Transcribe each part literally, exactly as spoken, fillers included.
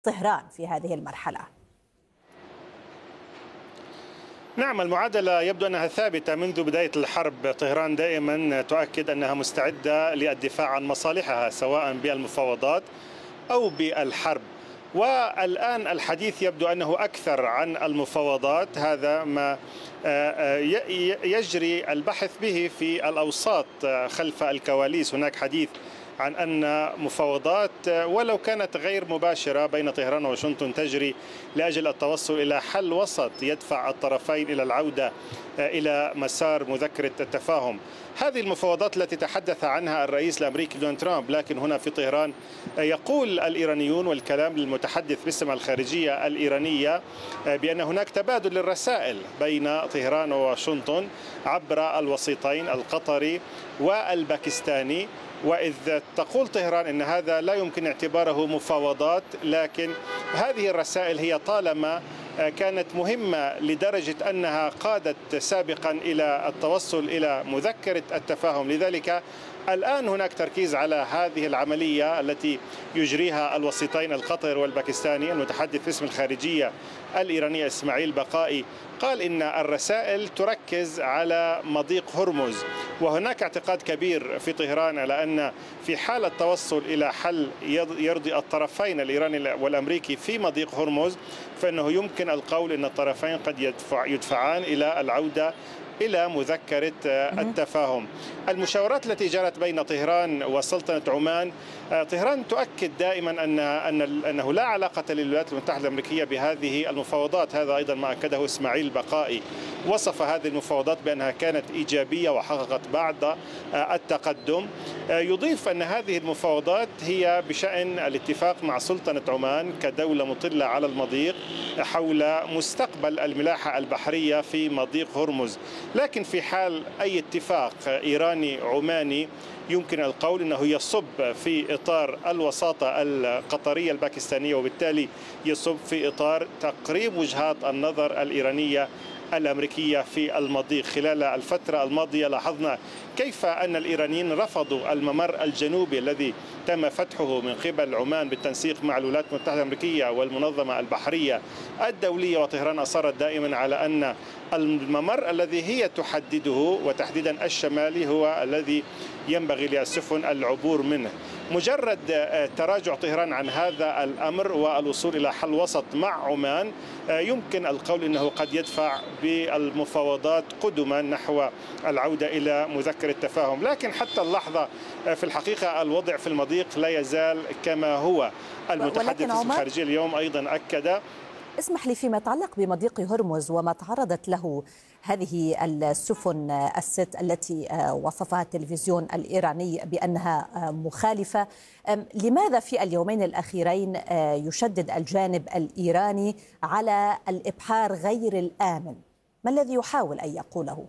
طهران في هذه المرحلة؟ نعم، المعادلة يبدو أنها ثابتة منذ بداية الحرب. طهران دائما تؤكد أنها مستعدة للدفاع عن مصالحها سواء بالمفاوضات أو بالحرب، والآن الحديث يبدو أنه أكثر عن المفاوضات. هذا ما يجري البحث به في الأوساط خلف الكواليس. هناك حديث عن أن مفاوضات ولو كانت غير مباشرة بين طهران وواشنطن تجري لأجل التوصل إلى حل وسط يدفع الطرفين إلى العودة إلى مسار مذكرة التفاهم. هذه المفاوضات التي تحدث عنها الرئيس الأمريكي دونالد ترامب، لكن هنا في طهران يقول الإيرانيون والكلام للمتحدث باسم الخارجية الإيرانية بأن هناك تبادل للرسائل بين طهران وواشنطن عبر الوسيطين القطري والباكستاني. وإذ تقول طهران أن هذا لا يمكن اعتباره مفاوضات، لكن هذه الرسائل هي طالما كانت مهمة لدرجة أنها قادت سابقا إلى التوصل إلى مذكرة التفاهم. لذلك الآن هناك تركيز على هذه العملية التي يجريها الوسيطين القطري والباكستاني. المتحدث باسم الخارجية الإيرانية إسماعيل بقائي قال إن الرسائل تركز على مضيق هرمز، وهناك اعتقاد كبير في طهران على أن في حال التوصل إلى حل يرضي الطرفين الإيراني والأمريكي في مضيق هرمز، فإنه يمكن القول أن الطرفين قد يدفع يدفعان إلى العودة إلى مذكرة التفاهم. المشاورات التي جرت بين طهران وسلطنة عمان، طهران تؤكد دائما أن أنه لا علاقة للولايات المتحدة الأمريكية بهذه المفاوضات. هذا أيضا ما أكده إسماعيل بقائي، وصف هذه المفاوضات بأنها كانت إيجابية وحققت بعض التقدم. يضيف أن هذه المفاوضات هي بشأن الاتفاق مع سلطنة عمان كدولة مطلة على المضيق حول مستقبل الملاحة البحرية في مضيق هرمز. لكن في حال أي اتفاق إيراني عماني يمكن القول أنه يصب في إطار الوساطة القطرية الباكستانية، وبالتالي يصب في إطار تقريب وجهات النظر الإيرانية الأمريكية في المضيق. خلال الفترة الماضية لاحظنا كيف أن الإيرانيين رفضوا الممر الجنوبي الذي تم فتحه من قبل عمان بالتنسيق مع الولايات المتحدة الأمريكية والمنظمة البحرية الدولية، وطهران أصرت دائما على أن الممر الذي هي تحدده وتحديدا الشمالي هو الذي ينبغي للسفن العبور منه. مجرد تراجع طهران عن هذا الأمر والوصول إلى حل وسط مع عمان يمكن القول أنه قد يدفع بالمفاوضات قدما نحو العودة إلى مذكرة التفاهم. لكن حتى اللحظة في الحقيقة الوضع في المضيق لا يزال كما هو. المتحدث باسم الخارجية اليوم أيضا أكد. اسمح لي، فيما يتعلق بمضيق هرمز وما تعرضت له هذه السفن الست التي وصفها التلفزيون الإيراني بأنها مخالفة، لماذا في اليومين الأخيرين يشدد الجانب الإيراني على الإبحار غير الآمن؟ ما الذي يحاول أن يقوله؟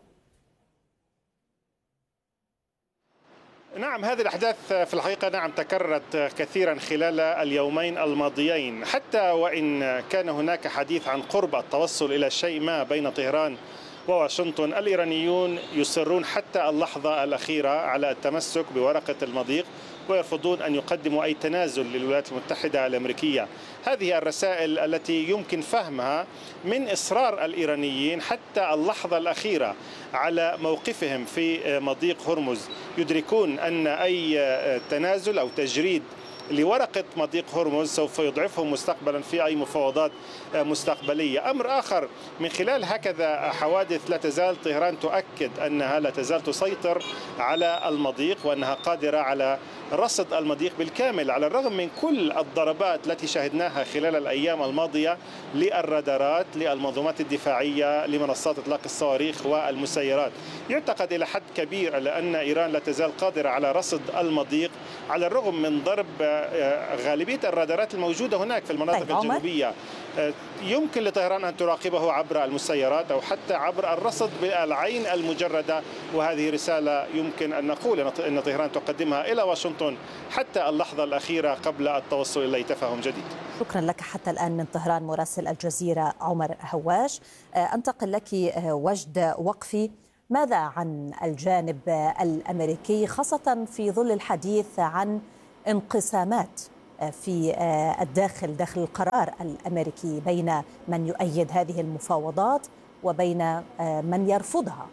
نعم، هذه الأحداث في الحقيقة نعم تكررت كثيرا خلال اليومين الماضيين، حتى وإن كان هناك حديث عن قرب التوصل إلى شيء ما بين طهران وواشنطن. الإيرانيون يصرون حتى اللحظة الأخيرة على التمسك بورقة المضيق ويرفضون أن يقدموا أي تنازل للولايات المتحدة الأمريكية. هذه الرسائل التي يمكن فهمها من إصرار الإيرانيين حتى اللحظة الأخيرة على موقفهم في مضيق هرمز. يدركون أن أي تنازل أو تجريد لورقة مضيق هرمز سوف يضعفهم مستقبلا في أي مفاوضات مستقبلية. أمر آخر، من خلال هكذا حوادث لا تزال طهران تؤكد أنها لا تزال تسيطر على المضيق وأنها قادرة على رصد المضيق بالكامل، على الرغم من كل الضربات التي شاهدناها خلال الأيام الماضية للرادارات، للمنظومات الدفاعية، لمنصات إطلاق الصواريخ والمسيرات. يعتقد إلى حد كبير على أن إيران لا تزال قادرة على رصد المضيق على الرغم من ضرب غالبية الرادارات الموجودة هناك في المناطق طيب الجنوبية. يمكن لطهران أن تراقبه عبر المسيرات أو حتى عبر الرصد بالعين المجردة، وهذه رسالة يمكن أن نقول أن طهران تقدمها إلى واشنطن حتى اللحظة الأخيرة قبل التوصل إلى تفاهم جديد. شكرا لك حتى الآن من طهران مراسل الجزيرة عمر هواش. أنتقل لك وجد وقفي، ماذا عن الجانب الأمريكي خاصة في ظل الحديث عن انقسامات في الداخل داخل القرار الأمريكي بين من يؤيد هذه المفاوضات وبين من يرفضها؟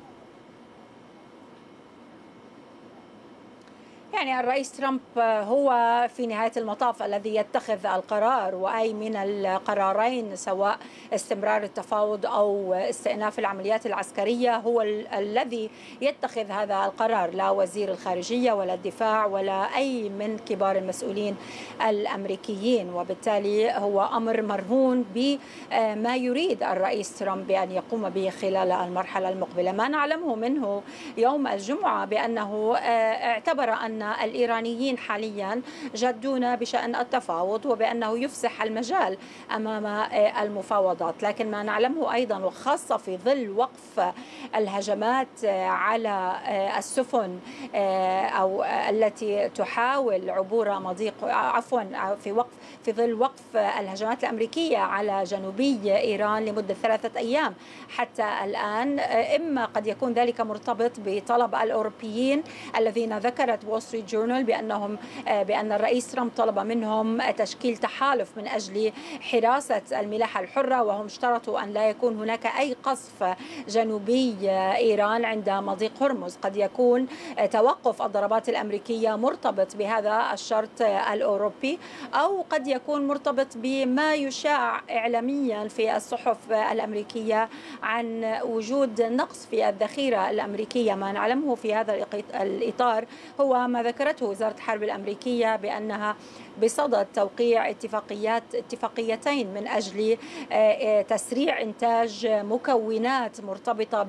يعني الرئيس ترامب هو في نهاية المطاف الذي يتخذ القرار، وأي من القرارين سواء استمرار التفاوض أو استئناف العمليات العسكرية هو ال الذي يتخذ هذا القرار، لا وزير الخارجية ولا الدفاع ولا أي من كبار المسؤولين الأمريكيين. وبالتالي هو أمر مرهون بما يريد الرئيس ترامب بأن يقوم به خلال المرحلة المقبلة. ما نعلمه منه يوم الجمعة بأنه اعتبر أن الإيرانيين حاليا جادون بشأن التفاوض وبأنه يفسح المجال أمام المفاوضات، لكن ما نعلمه أيضا وخاصة في ظل وقف الهجمات على السفن أو التي تحاول عبور مضيق عفوا في وقف في ظل وقف الهجمات الأمريكية على جنوبي إيران لمدة ثلاثة أيام حتى الآن، إما قد يكون ذلك مرتبط بطلب الأوروبيين الذين ذكرت وول ستريت جورنال بأنهم بأن الرئيس ترامب طلب منهم تشكيل تحالف من أجل حراسة الملاحة الحرة، وهم اشترطوا أن لا يكون هناك أي قصف جنوبي إيران عند مضيق هرمز. قد يكون توقف الضربات الأمريكية مرتبط بهذا الشرط الأوروبي، أو قد يكون مرتبط بما يشاع إعلاميا في الصحف الأمريكية عن وجود نقص في الذخيرة الأمريكية. ما نعلمه في هذا الإطار هو ما ذكرته وزارة الحرب الأمريكية بأنها بصدد توقيع اتفاقيات اتفاقيتين من أجل تسريع إنتاج مكونات مرتبطة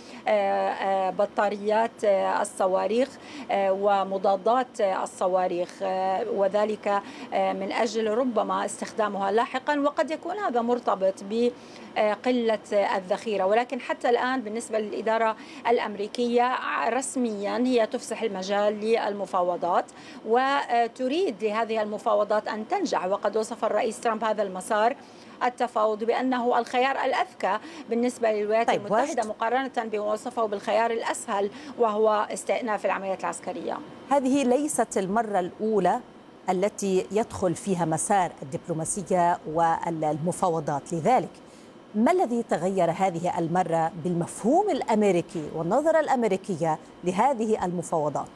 ببطاريات الصواريخ ومضادات الصواريخ، وذلك من أجل ربما استخدامها لاحقا، وقد يكون هذا مرتبط بقلة الذخيرة. ولكن حتى الآن بالنسبة للإدارة الأمريكية رسميا هي تفسح المجال للمفاوضات وتريد لهذه المفاوضات أن تنجح، وقد وصف الرئيس ترامب هذا المسار التفاوض بأنه الخيار الأذكى بالنسبة للولايات طيب المتحدة مقارنة بما وصفه بالخيار الأسهل وهو استئناف العمليات العسكرية. هذه ليست المرة الأولى التي يدخل فيها مسار الدبلوماسية والمفاوضات، لذلك ما الذي تغير هذه المرة بالمفهوم الأمريكي والنظرة الأمريكية لهذه المفاوضات؟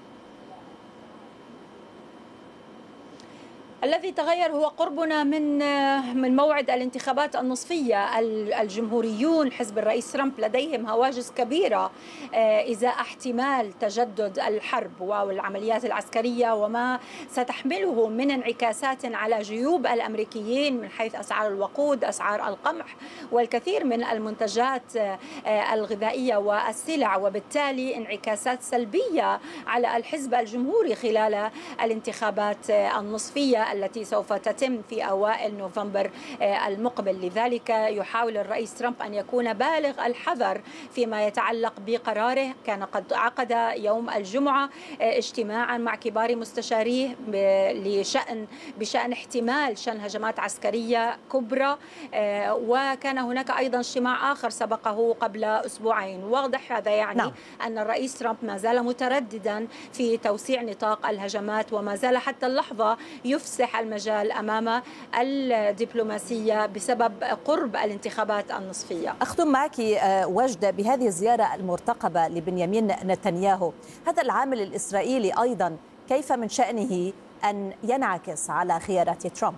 الذي تغير هو قربنا من من موعد الانتخابات النصفية. الجمهوريون حزب الرئيس ترامب لديهم هواجس كبيرة إزاء احتمال تجدد الحرب والعمليات العسكرية وما ستحمله من انعكاسات على جيوب الأمريكيين من حيث أسعار الوقود، أسعار القمح والكثير من المنتجات الغذائية والسلع، وبالتالي انعكاسات سلبية على الحزب الجمهوري خلال الانتخابات النصفية التي سوف تتم في أوائل نوفمبر المقبل. لذلك يحاول الرئيس ترامب أن يكون بالغ الحذر فيما يتعلق بقراره. كان قد عقد يوم الجمعة اجتماعا مع كبار مستشاريه لشأن بشأن احتمال شن هجمات عسكرية كبرى، وكان هناك أيضا اجتماع آخر سبقه قبل أسبوعين. واضح هذا يعني نعم. أن الرئيس ترامب ما زال مترددا في توسيع نطاق الهجمات وما زال حتى اللحظة يفسح المجال أمام الدبلوماسية بسبب قرب الانتخابات النصفية. أختم معك وجدة بهذه الزيارة المرتقبة لبنيامين نتنياهو، هذا العامل الإسرائيلي أيضا كيف من شأنه أن ينعكس على خيارات ترامب؟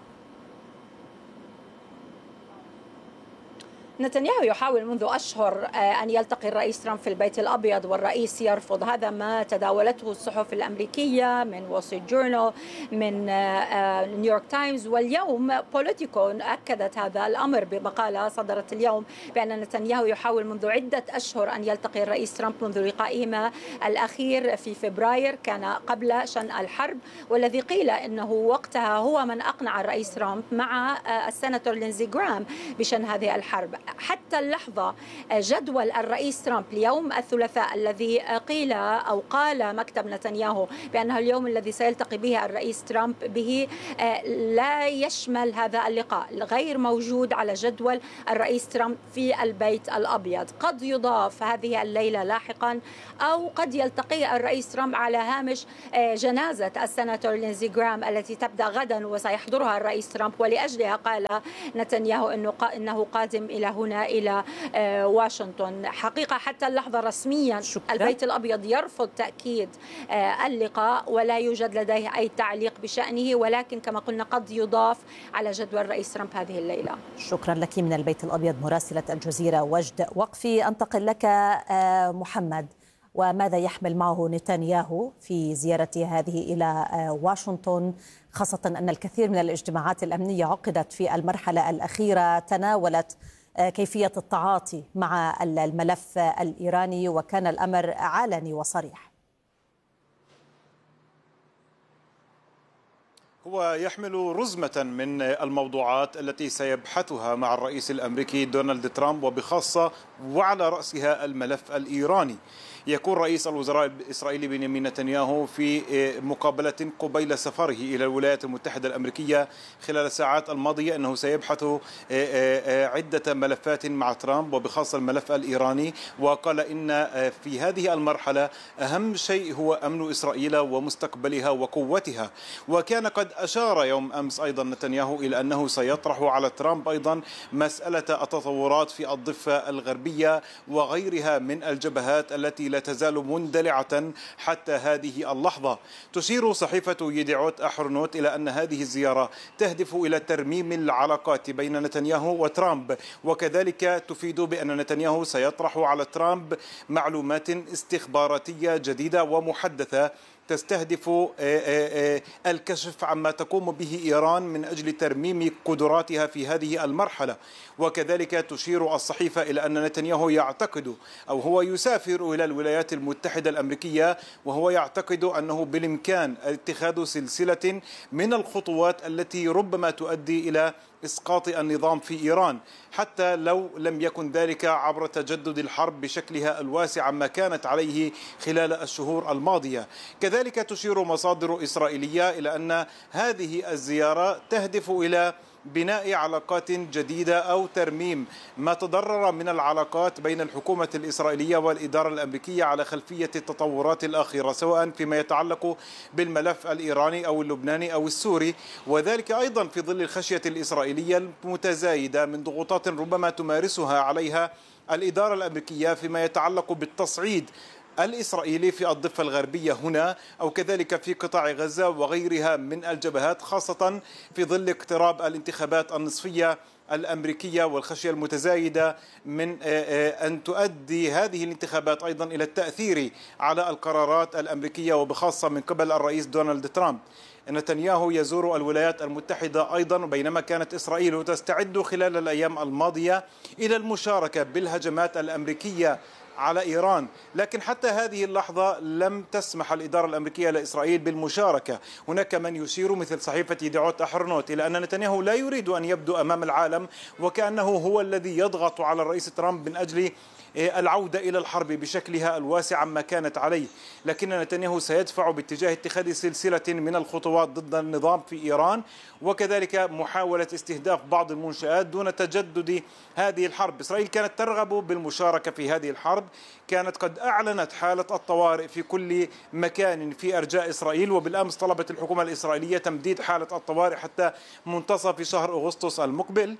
نتنياهو يحاول منذ أشهر أن يلتقي الرئيس ترامب في البيت الأبيض والرئيس يرفض. هذا ما تداولته الصحف الأمريكية من وول ستريت جورنال، من نيويورك تايمز، واليوم بوليتيكو أكدت هذا الأمر بمقالة صدرت اليوم بأن نتنياهو يحاول منذ عدة أشهر أن يلتقي الرئيس ترامب منذ لقائهما الأخير في فبراير، كان قبل شن الحرب، والذي قيل أنه وقتها هو من أقنع الرئيس ترامب مع السيناتور لينزي جرام بشن هذه الحرب. حتى اللحظة جدول الرئيس ترامب اليوم الثلاثاء الذي قيل أو قال مكتب نتنياهو بأنه اليوم الذي سيلتقي به الرئيس ترامب به لا يشمل هذا اللقاء، غير موجود على جدول الرئيس ترامب في البيت الأبيض. قد يضاف هذه الليلة لاحقا أو قد يلتقي الرئيس ترامب على هامش جنازة السناتور لينزي جرام التي تبدأ غدا وسيحضرها الرئيس ترامب، ولأجلها قال نتنياهو إنه إنه قادم إلى هنا إلى واشنطن. حقيقة حتى اللحظة رسميا شكرا. البيت الأبيض يرفض تأكيد اللقاء ولا يوجد لديه أي تعليق بشأنه، ولكن كما قلنا قد يضاف على جدول الرئيس ترامب هذه الليلة. شكرا لك من البيت الأبيض مراسلة الجزيرة وجد وقفي. أنتقل لك محمد، وماذا يحمل معه نتنياهو في زيارته هذه إلى واشنطن، خاصة أن الكثير من الاجتماعات الأمنية عقدت في المرحلة الأخيرة تناولت كيفية التعاطي مع الملف الإيراني وكان الأمر علني وصريح؟ هو يحمل رزمة من الموضوعات التي سيبحثها مع الرئيس الأمريكي دونالد ترامب، وبخاصة وعلى رأسها الملف الإيراني. يكون رئيس الوزراء الإسرائيلي بنيامين نتنياهو في مقابلة قبيل سفره إلى الولايات المتحدة الأمريكية خلال الساعات الماضية أنه سيبحث عدة ملفات مع ترامب وبخاصة الملف الإيراني، وقال إن في هذه المرحلة أهم شيء هو أمن إسرائيل ومستقبلها وقوتها. وكان قد أشار يوم أمس أيضا نتنياهو إلى أنه سيطرح على ترامب أيضا مسألة التطورات في الضفة الغربية وغيرها من الجبهات التي لا تزال مندلعة حتى هذه اللحظة. تشير صحيفة يديعوت أحرنوت إلى أن هذه الزيارة تهدف إلى ترميم العلاقات بين نتنياهو وترامب، وكذلك تفيد بأن نتنياهو سيطرح على ترامب معلومات استخباراتية جديدة ومحدثة تستهدف الكشف عما تقوم به إيران من أجل ترميم قدراتها في هذه المرحلة. وكذلك تشير الصحيفة إلى أن نتنياهو يعتقد أو هو يسافر إلى الولايات المتحدة الأمريكية وهو يعتقد أنه بالإمكان اتخاذ سلسلة من الخطوات التي ربما تؤدي إلى إسقاط النظام في إيران، حتى لو لم يكن ذلك عبر تجدد الحرب بشكلها الواسع ما كانت عليه خلال الشهور الماضية. كذلك تشير مصادر إسرائيلية إلى أن هذه الزيارة تهدف إلى بناء علاقات جديدة أو ترميم ما تضرر من العلاقات بين الحكومة الإسرائيلية والإدارة الأمريكية على خلفية التطورات الأخيرة، سواء فيما يتعلق بالملف الإيراني أو اللبناني أو السوري، وذلك أيضا في ظل الخشية الإسرائيلية المتزايدة من ضغوطات ربما تمارسها عليها الإدارة الأمريكية فيما يتعلق بالتصعيد الإسرائيلي في الضفة الغربية هنا أو كذلك في قطاع غزة وغيرها من الجبهات، خاصة في ظل اقتراب الانتخابات النصفية الأمريكية والخشية المتزايدة من أن تؤدي هذه الانتخابات أيضا إلى التأثير على القرارات الأمريكية وبخاصة من قبل الرئيس دونالد ترامب. نتنياهو يزور الولايات المتحدة أيضا، بينما كانت إسرائيل تستعد خلال الأيام الماضية إلى المشاركة بالهجمات الأمريكية على إيران، لكن حتى هذه اللحظة لم تسمح الإدارة الأمريكية لإسرائيل بالمشاركة. هناك من يشير مثل صحيفة يديعوت أحرنوت إلى أن نتنياهو لا يريد أن يبدو أمام العالم وكأنه هو الذي يضغط على الرئيس ترامب من أجل العودة إلى الحرب بشكلها الواسع ما كانت عليه، لكن نتنياهو سيدفع باتجاه اتخاذ سلسلة من الخطوات ضد النظام في إيران، وكذلك محاولة استهداف بعض المنشآت دون تجدد هذه الحرب. إسرائيل كانت ترغب بالمشاركة في هذه الحرب، كانت قد أعلنت حالة الطوارئ في كل مكان في أرجاء إسرائيل، وبالأمس طلبت الحكومة الإسرائيلية تمديد حالة الطوارئ حتى منتصف شهر أغسطس المقبل،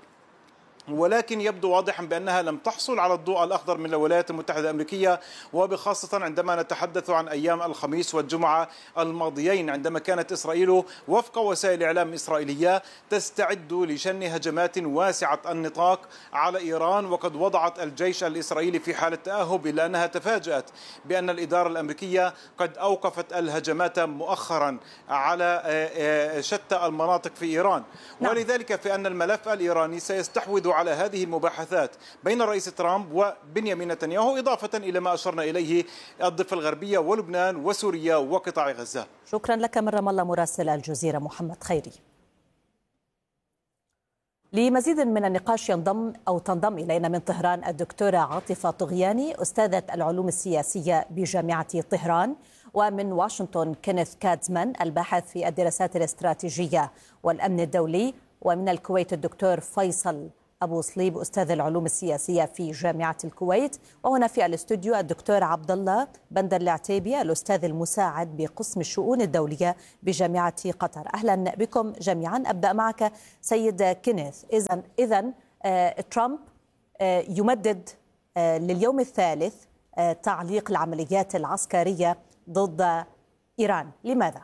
ولكن يبدو واضحا بأنها لم تحصل على الضوء الأخضر من الولايات المتحدة الأمريكية، وبخاصة عندما نتحدث عن أيام الخميس والجمعة الماضيين عندما كانت إسرائيل وفق وسائل إعلام إسرائيلية تستعد لشن هجمات واسعة النطاق على إيران، وقد وضعت الجيش الإسرائيلي في حالة تأهب، إلا أنها تفاجأت بأن الإدارة الأمريكية قد أوقفت الهجمات مؤخرا على شتى المناطق في إيران. نعم. ولذلك فإن الملف الإيراني سيستحوذ على هذه المباحثات بين الرئيس ترامب وبنيامين نتنياهو، إضافة إلى ما أشرنا إليه الضفة الغربية ولبنان وسوريا وقطاع غزة. شكرا لك من رام الله مراسل الجزيرة محمد خيري. لمزيد من النقاش ينضم أو تنضم إلينا من طهران الدكتورة عاطفة طغياني أستاذة العلوم السياسية بجامعة طهران، ومن واشنطن كينيث كادزمان الباحث في الدراسات الاستراتيجية والأمن الدولي، ومن الكويت الدكتور فيصل أبو صليب أستاذ العلوم السياسية في جامعة الكويت، وهنا في الاستوديو الدكتور عبد الله بندر العتيبي الأستاذ المساعد بقسم الشؤون الدولية بجامعة قطر. أهلا بكم جميعا. أبدأ معك سيد كينيث. إذن إذن آه ترامب آه يمدد آه لليوم الثالث آه تعليق العمليات العسكرية ضد إيران، لماذا؟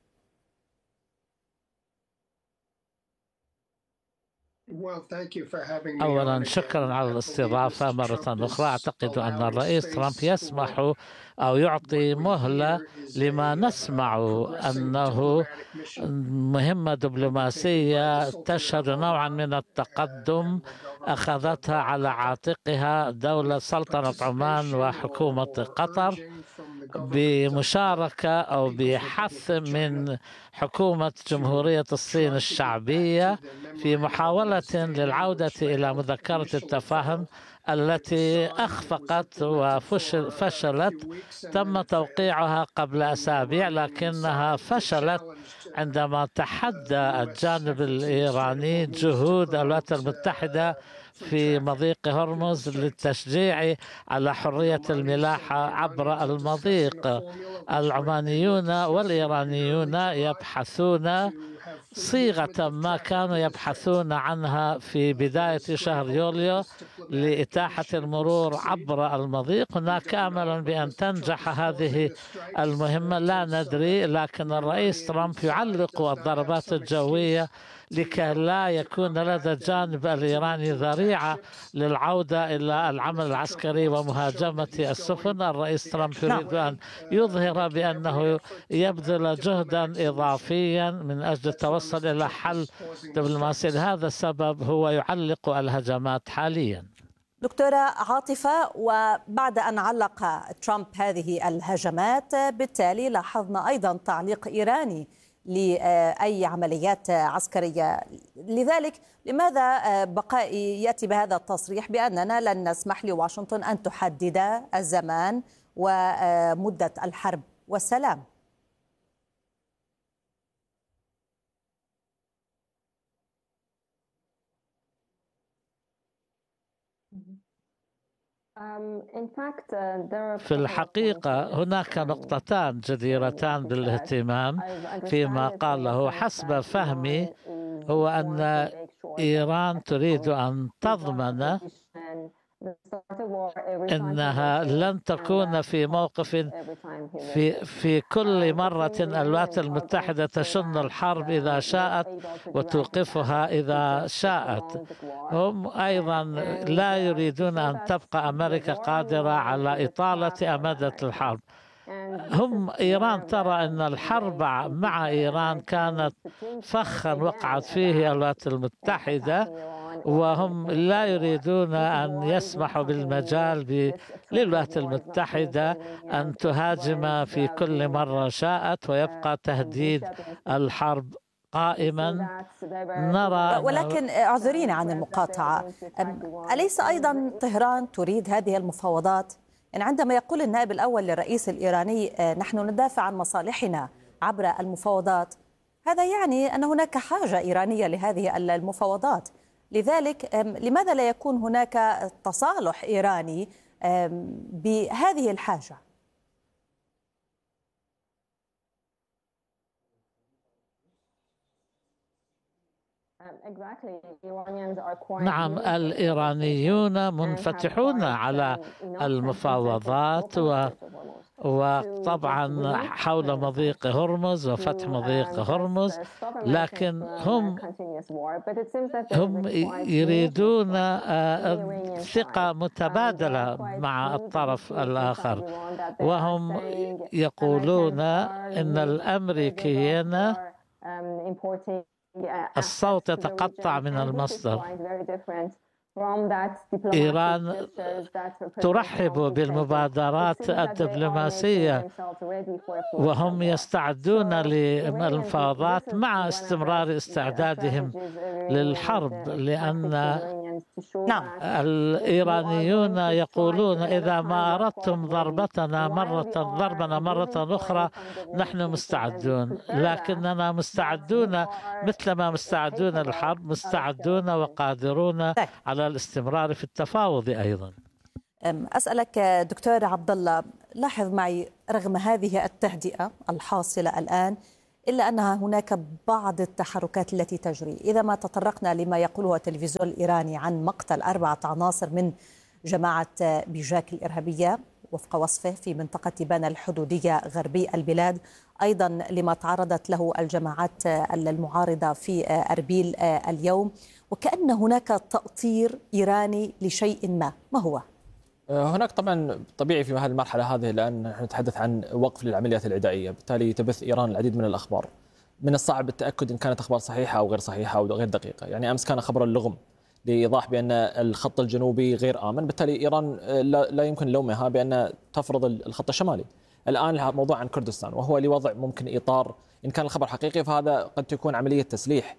أولا شكرا على الاستضافة مرة أخرى. أعتقد أن الرئيس ترامب يسمح أو يعطي مهلة لما نسمع أنه مهمة دبلوماسية تشهد نوعا من التقدم أخذتها على عاتقها دولة سلطنة عمان وحكومة قطر، بمشاركة أو بحث من حكومة جمهورية الصين الشعبية في محاولة للعودة إلى مذكرة التفاهم التي أخفقت وفشلت. تم توقيعها قبل أسابيع لكنها فشلت عندما تحدى الجانب الإيراني جهود الولايات المتحدة في مضيق هرمز للتشجيع على حرية الملاحة عبر المضيق. العمانيون والإيرانيون يبحثون صيغة ما كانوا يبحثون عنها في بداية شهر يوليو لإتاحة المرور عبر المضيق. هناك أمل بأن تنجح هذه المهمة، لا ندري، لكن الرئيس ترامب يعلق الضربات الجوية لكي لا يكون لدى الجانب الإيراني ذريعة للعودة إلى العمل العسكري ومهاجمة السفن. الرئيس ترامب يريد أن يظهر بأنه يبذل جهدا إضافيا من أجل التوصل إلى حل دبلوماسي. لهذا السبب هو يعلق الهجمات حاليا. دكتورة عاطفة، وبعد أن علق ترامب هذه الهجمات بالتالي لاحظنا أيضا تعليق إيراني لأي عمليات عسكرية، لذلك لماذا بقاء يأتي بهذا التصريح بأننا لن نسمح لواشنطن أن تحدد الزمان ومدة الحرب والسلام؟ في الحقيقة هناك نقطتان جديرتان بالاهتمام فيما قاله. حسب فهمي هو أن إيران تريد أن تضمن إنها لن تكون في موقف في في كل مرة الولايات المتحدة تشن الحرب إذا شاءت وتوقفها إذا شاءت. هم أيضا لا يريدون أن تبقى أمريكا قادرة على إطالة أمدة الحرب. هم إيران ترى أن الحرب مع إيران كانت فخا وقعت فيه الولايات المتحدة، وهم لا يريدون أن يسمحوا بالمجال للولايات المتحدة أن تهاجم في كل مرة شاءت ويبقى تهديد الحرب قائما. نرى ولكن اعذرينا عن المقاطعة، أليس أيضا طهران تريد هذه المفاوضات؟ يعني عندما يقول النائب الأول للرئيس الإيراني نحن ندافع عن مصالحنا عبر المفاوضات، هذا يعني أن هناك حاجة إيرانية لهذه المفاوضات. لذلك لماذا لا يكون هناك تصالح إيراني بهذه الحاجة؟ نعم، الإيرانيون منفتحون على المفاوضات و وطبعا حول مضيق هرمز وفتح مضيق هرمز، لكن هم هم يريدون ثقة متبادلة مع الطرف الآخر، وهم يقولون إن الأمريكيين الصوت يتقطع من المصدر. إيران ترحب بالمبادرات الدبلوماسية وهم يستعدون للمفاوضات مع استمرار استعدادهم للحرب، لأن نعم. الإيرانيون يقولون إذا ما أردتم ضربتنا مرة ضربنا مرة أخرى نحن مستعدون، لكننا مستعدون مثلما مستعدون للحرب، مستعدون وقادرون على الاستمرار في التفاوض أيضا. أسألك دكتور عبد الله، لاحظ معي رغم هذه التهدئة الحاصلة الآن إلا أنها هناك بعض التحركات التي تجري. إذا ما تطرقنا لما يقوله التلفزيون الإيراني عن مقتل أربعة عناصر من جماعة بيجاك الإرهابية وفق وصفه في منطقة بنا الحدودية غربي البلاد، أيضا لما تعرضت له الجماعات المعارضة في أربيل اليوم، وكأن هناك تأطير إيراني لشيء ما، ما هو؟ هناك طبعا طبيعي في هذه المرحلة هذه الآن نحن نتحدث عن وقف للعمليات العدائية، بالتالي تبث إيران العديد من الأخبار. من الصعب التأكد إن كانت أخبار صحيحة أو غير صحيحة أو غير دقيقة. يعني أمس كان خبر اللغم لإيضاح بأن الخط الجنوبي غير آمن، بالتالي إيران لا يمكن لومها بأن تفرض الخط الشمالي. الآن موضوع عن كردستان، وهو لوضع ممكن إطار، إن كان الخبر حقيقي فهذا قد تكون عملية تسليح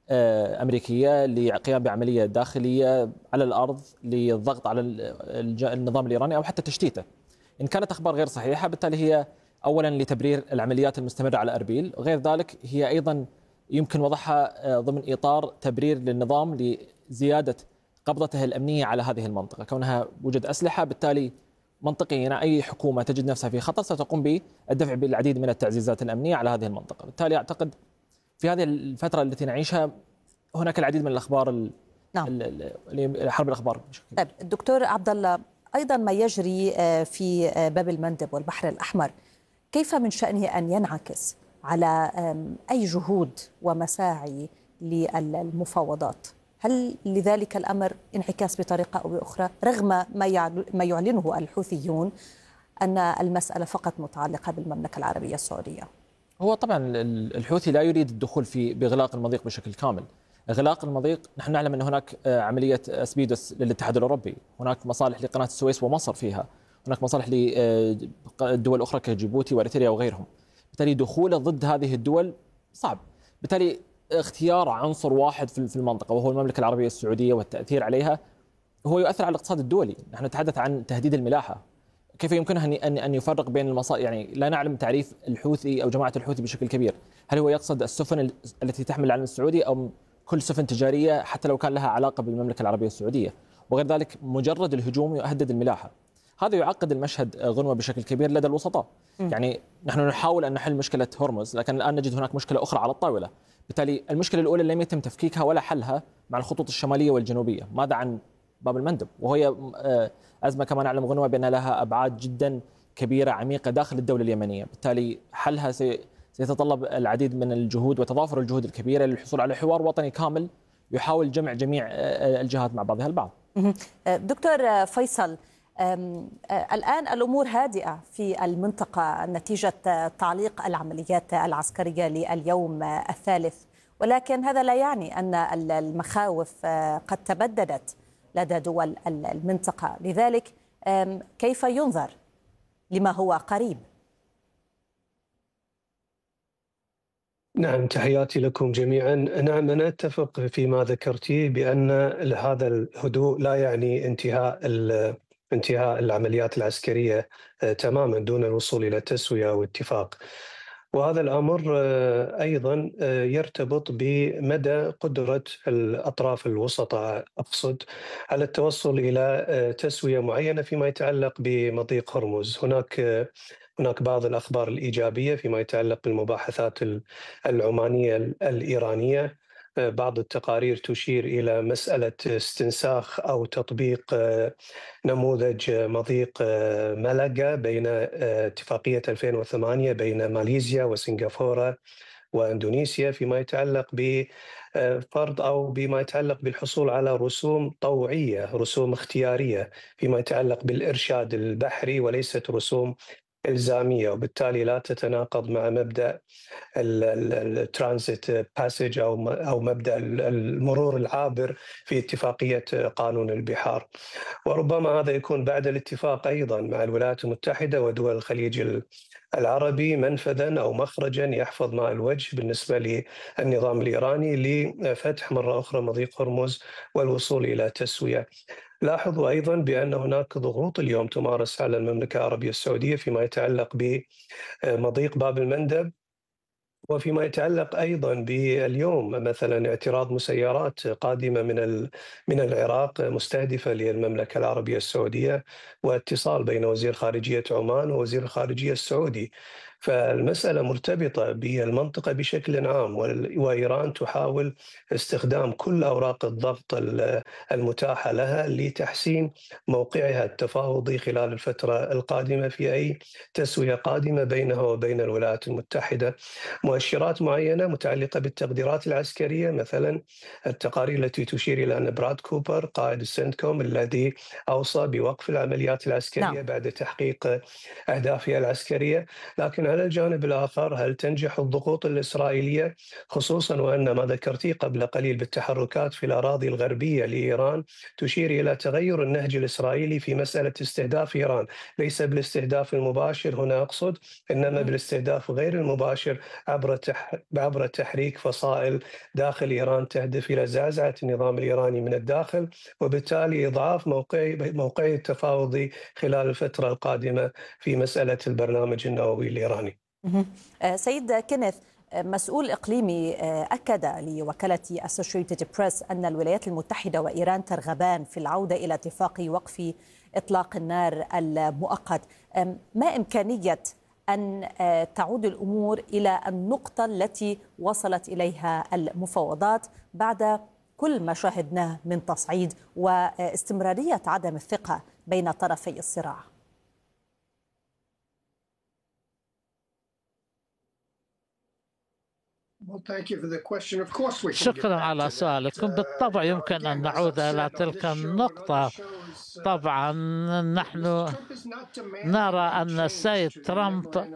أمريكية لقيام بعملية داخلية على الأرض للضغط على النظام الإيراني أو حتى تشتيته. إن كانت أخبار غير صحيحة بالتالي هي أولا لتبرير العمليات المستمرة على أربيل، غير ذلك هي أيضا يمكن وضعها ضمن إطار تبرير للنظام لزيادة قبضته الأمنية على هذه المنطقة، كونها وجد أسلحة، بالتالي منطقيا أي حكومة تجد نفسها في خطر ستقوم بالدفع بالعديد من التعزيزات الأمنية على هذه المنطقة. بالتالي أعتقد في هذه الفترة التي نعيشها هناك العديد من الأخبار، نعم، حرب الأخبار. طيب دكتور عبد الله، أيضا ما يجري في باب المندب والبحر الأحمر كيف من شأنه أن ينعكس على أي جهود ومساعي للمفاوضات؟ هل لذلك الأمر انعكاس بطريقة أو بأخرى رغم ما يعلنه الحوثيون أن المسألة فقط متعلقة بالمملكة العربية السعودية؟ هو طبعا الحوثي لا يريد الدخول في بإغلاق المضيق بشكل كامل. إغلاق المضيق، نحن نعلم أن هناك عملية أسبيدوس للاتحاد الأوروبي، هناك مصالح لقناة السويس ومصر فيها، هناك مصالح لدول أخرى كجيبوتي وإريتريا وغيرهم. بالتالي دخوله ضد هذه الدول صعب. بالتالي اختيار عنصر واحد في المنطقة وهو المملكة العربية السعودية والتأثير عليها هو يؤثر على الاقتصاد الدولي. نحن نتحدث عن تهديد الملاحة، كيف يمكنه أن أن يفرق بين المصالح؟ يعني لا نعلم تعريف الحوثي أو جماعة الحوثي بشكل كبير. هل هو يقصد السفن التي تحمل العلم السعودي أو كل سفن تجارية حتى لو كان لها علاقة بالمملكة العربية السعودية؟ وغير ذلك مجرد الهجوم يهدد الملاحة. هذا يعقد المشهد غنوة بشكل كبير لدى الوسطاء. م. يعني نحن نحاول أن نحل مشكلة هرمز، لكن الآن نجد هناك مشكلة أخرى على الطاولة. بالتالي المشكلة الأولى لم يتم تفكيكها ولا حلها مع الخطوط الشمالية والجنوبية. ماذا عن باب المندب؟ وهي أزمة كما نعلم غنوة بأن لها أبعاد جدا كبيرة عميقة داخل الدولة اليمنية، بالتالي حلها سيتطلب العديد من الجهود وتضافر الجهود الكبيرة للحصول على حوار وطني كامل يحاول جمع جميع الجهات مع بعضها البعض. دكتور فيصل، الآن الأمور هادئة في المنطقة نتيجة تعليق العمليات العسكرية لليوم الثالث، ولكن هذا لا يعني أن المخاوف قد تبددت لدى دول المنطقة، لذلك كيف ينظر لما هو قريب؟ نعم، تحياتي لكم جميعا. نعم، أنا أتفق فيما ذكرتي بأن هذا الهدوء لا يعني انتهاء انتهاء العمليات العسكرية تماما دون الوصول إلى تسوية واتفاق. وهذا الأمر أيضا يرتبط بمدى قدرة الأطراف الوسطاء أقصد على التوصل إلى تسوية معينة فيما يتعلق بمضيق هرمز. هناك هناك بعض الأخبار الإيجابية فيما يتعلق بالمباحثات العمانية الإيرانية. بعض التقارير تشير إلى مسألة استنساخ أو تطبيق نموذج مضيق ملقا بين اتفاقية ألفين وثمانية بين ماليزيا وسنغافورة وإندونيسيا فيما يتعلق بفرض أو بما يتعلق بالحصول على رسوم طوعية، رسوم اختيارية فيما يتعلق بالإرشاد البحري وليست رسوم إلزامية، وبالتالي لا تتناقض مع مبدأ الترانزيت باسج أو أو مبدأ المرور العابر في اتفاقية قانون البحار. وربما هذا يكون بعد الاتفاق أيضا مع الولايات المتحدة ودول الخليج العربي منفذا أو مخرجا يحفظ ماء الوجه بالنسبة للنظام الإيراني لفتح مرة أخرى مضيق هرمز والوصول إلى تسوية. لاحظوا أيضا بأن هناك ضغوط اليوم تمارس على المملكة العربية السعودية فيما يتعلق بمضيق باب المندب، وفيما يتعلق أيضا باليوم مثلا اعتراض مسيرات قادمة من من العراق مستهدفة للمملكة العربية السعودية، واتصال بين وزير خارجية عمان ووزير الخارجية السعودي. فالمسألة مرتبطة بالمنطقة بشكل عام، وإيران تحاول استخدام كل أوراق الضغط المتاحة لها لتحسين موقعها التفاوضي خلال الفترة القادمة في أي تسوية قادمة بينها وبين الولايات المتحدة. مؤشرات معينة متعلقة بالتقديرات العسكرية، مثلا التقارير التي تشير إلى أن براد كوبر قائد السنتكوم الذي أوصى بوقف العمليات العسكرية نعم. بعد تحقيق أهدافها العسكرية. لكن على الجانب الآخر هل تنجح الضغوط الإسرائيلية، خصوصا وأن ما ذكرتي قبل قليل بالتحركات في الأراضي الغربية لإيران تشير إلى تغير النهج الإسرائيلي في مسألة استهداف إيران، ليس بالاستهداف المباشر هنا أقصد، إنما بالاستهداف غير المباشر عبر عبر تحريك فصائل داخل إيران تهدف إلى زعزعة النظام الإيراني من الداخل، وبالتالي إضعاف موقعي موقعي التفاوضي خلال الفترة القادمة في مسألة البرنامج النووي الإيراني. سيد كينيث، مسؤول إقليمي أكد لوكالة أسوشيتد بريس أن الولايات المتحدة وإيران ترغبان في العودة إلى اتفاق وقف إطلاق النار المؤقت. ما إمكانية أن تعود الأمور إلى النقطة التي وصلت إليها المفاوضات بعد كل ما شاهدناه من تصعيد واستمرارية عدم الثقة بين طرفي الصراع؟ شكرا على سؤالكم. بالطبع يمكن أن نعود إلى تلك النقطة. طبعا نحن نرى أن السيد ترامب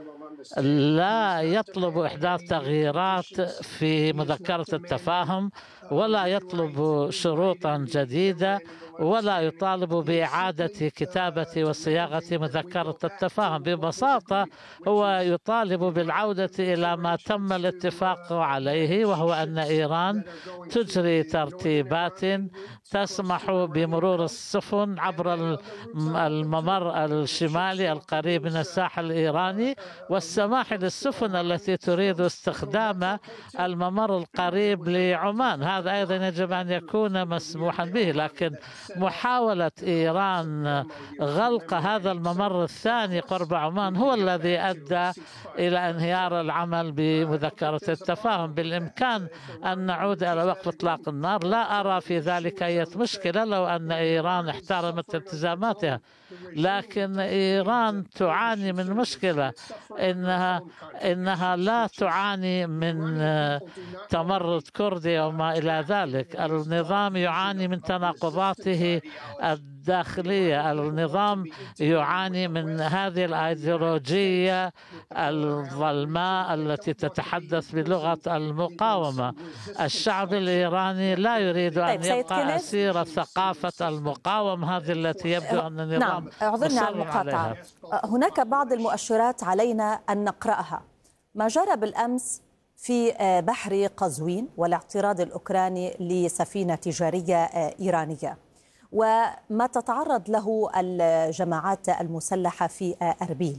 لا يطلب إحداث تغييرات في مذكرة التفاهم، ولا يطلب شروطا جديدة، ولا يطالب بإعادة كتابة وصياغة مذكرة التفاهم. ببساطة هو يطالب بالعودة إلى ما تم الاتفاق عليه، وهو أن إيران تجري ترتيبات تسمح بمرور السفن عبر الممر الشمالي القريب من الساحل الإيراني، والسماح للسفن التي تريد استخدام الممر القريب لعمان. هذا أيضا يجب أن يكون مسموحا به، لكن محاولة إيران غلق هذا الممر الثاني قرب عمان هو الذي أدى إلى انهيار العمل بمذكرة التفاهم. بالإمكان أن نعود إلى وقف إطلاق النار، لا أرى في ذلك أي مشكلة لو أن إيران احترمت التزاماتها، لكن إيران تعاني من مشكلة، إنها إنها لا تعاني من تمرد كردي وما إلى ذلك. النظام يعاني من تناقضاته الداخلية، النظام يعاني من هذه الأيديولوجية الظلماء التي تتحدث بلغة المقاومة. الشعب الإيراني لا يريد أن يبقى أسير ثقافة المقاومة هذه التي يبدو أن النظام نعم. أعذرني عن المقاطعة. هناك بعض المؤشرات علينا أن نقرأها. ما جرى بالأمس في بحر قزوين والاعتراض الأوكراني لسفينة تجارية إيرانية، وما تتعرض له الجماعات المسلحة في أربيل،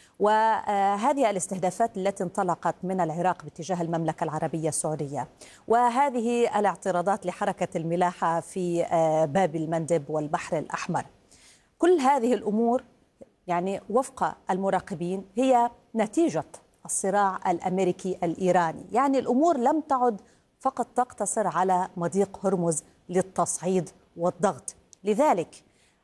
وهذه الاستهدافات التي انطلقت من العراق باتجاه المملكة العربية السعودية، وهذه الاعتراضات لحركة الملاحة في باب المندب والبحر الأحمر. كل هذه الأمور يعني وفق المراقبين هي نتيجة الصراع الأمريكي الإيراني. يعني الأمور لم تعد فقط تقتصر على مضيق هرمز للتصعيد والضغط. لذلك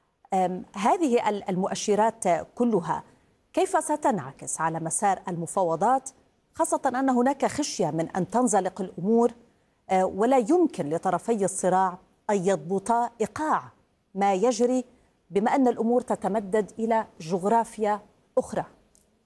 هذه المؤشرات كلها كيف ستنعكس على مسار المفاوضات، خاصة أن هناك خشية من أن تنزلق الأمور ولا يمكن لطرفي الصراع أن يضبطا إيقاع ما يجري، بما أن الأمور تتمدد إلى جغرافيا أخرى؟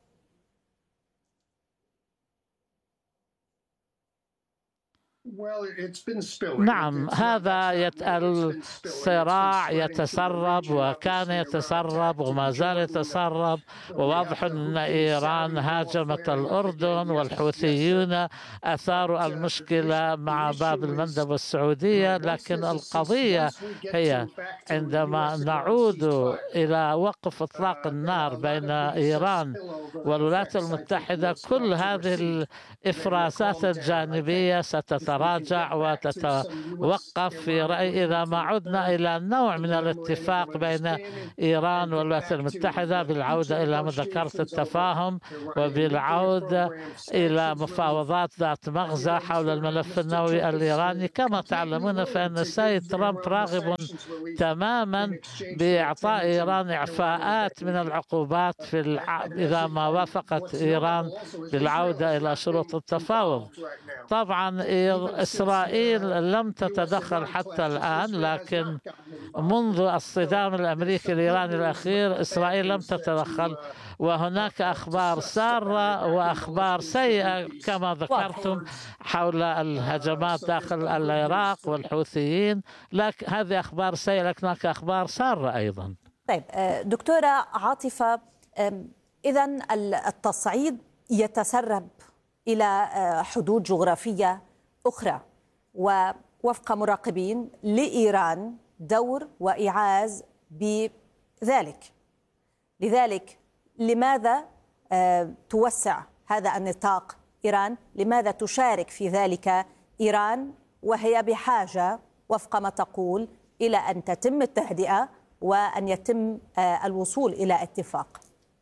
نعم، هذا يت... الصراع يتسرب وكان يتسرب وما زال يتسرب، وواضح أن إيران هاجمت الأردن والحوثيون أثاروا المشكلة مع باب المندب والسعودية. لكن القضية هي عندما نعود إلى وقف إطلاق النار بين إيران والولايات المتحدة، كل هذه الإفراسات الجانبية ستتراجع وتتوقف في رأيي إذا ما عدنا إلى نوع من الاتفاق بين إيران والولايات المتحدة بالعودة إلى مذكرة التفاهم وبالعودة إلى مفاوضات ذات مغزى حول الملف النووي الإيراني. كما تعلمون فإن السيد ترامب راغب تماما بإعطاء إيران إعفاءات من العقوبات في الع... إذا ما وافقت إيران بالعودة إلى شروط التفاوض. طبعا إسرائيل لم تتدخل حتى الآن، لكن منذ الصدام الأمريكي الإيراني الأخير إسرائيل لم تتدخل، وهناك أخبار سارة وأخبار سيئة كما ذكرتم حول الهجمات داخل العراق والحوثيين. لكن هذه أخبار سيئة، لكن هناك أخبار سارة أيضا. طيب دكتورة عاطفة، إذن التصعيد يتسرب إلى حدود جغرافية أخرى، ووفق مراقبين لإيران دور وإعاز بذلك. لذلك لماذا توسع هذا النطاق إيران؟ لماذا تشارك في ذلك إيران وهي بحاجة وفق ما تقول إلى أن تتم التهدئة وأن يتم الوصول إلى اتفاق؟